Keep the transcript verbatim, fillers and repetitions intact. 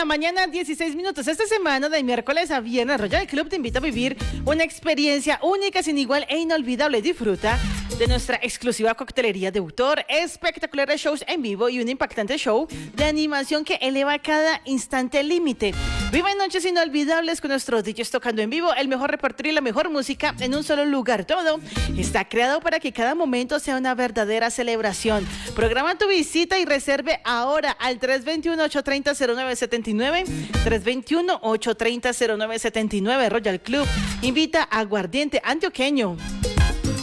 la mañana, dieciséis minutos. Esta semana, de miércoles a viernes, Royal Club te invita a vivir una experiencia única, sin igual e inolvidable. Disfruta de nuestra exclusiva coctelería de autor, espectaculares shows en vivo y un impactante show de animación que eleva cada instante al límite. Vive noches inolvidables con nuestros D Js tocando en vivo, el mejor repertorio y la mejor música en un solo lugar. Todo está creado para que cada momento sea una verdadera celebración. Programa tu visita y reserve ahora al tres dos uno, ocho tres cero, cero nueve siete nueve, tres dos uno, ocho tres cero, cero nueve siete nueve. Royal Club invita a Aguardiente Antioqueño.